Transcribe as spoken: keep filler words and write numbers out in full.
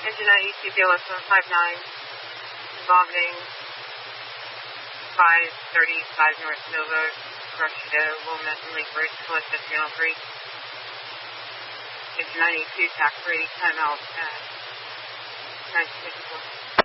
Engine ninety-two, B L S one five nine, vomiting, five thirty-five North Nova, Crushito, Wilmette and Lake Bridge, select Channel three. Engine ninety-two, tax three, timeout at nine fifty-four.